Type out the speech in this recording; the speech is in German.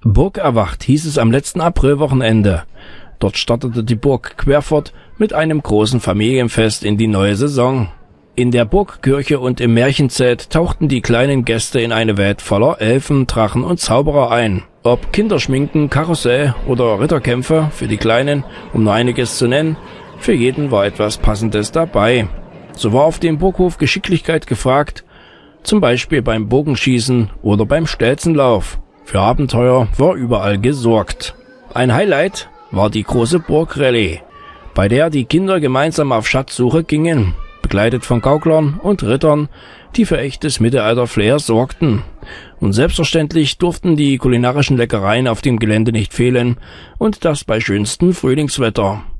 Burg erwacht hieß es am letzten Aprilwochenende. Dort startete die Burg Querfurt mit einem großen Familienfest in die neue Saison. In der Burgkirche und im Märchenzelt tauchten die kleinen Gäste in eine Welt voller Elfen, Drachen und Zauberer ein. Ob Kinderschminken, Karussell oder Ritterkämpfe für die Kleinen, um nur einiges zu nennen, für jeden war etwas Passendes dabei. So war auf dem Burghof Geschicklichkeit gefragt, zum Beispiel beim Bogenschießen oder beim Stelzenlauf. Für Abenteuer war überall gesorgt. Ein Highlight war die große Burgrallye, bei der die Kinder gemeinsam auf Schatzsuche gingen, begleitet von Gauklern und Rittern, die für echtes Mittelalter-Flair sorgten. Und selbstverständlich durften die kulinarischen Leckereien auf dem Gelände nicht fehlen, und das bei schönstem Frühlingswetter.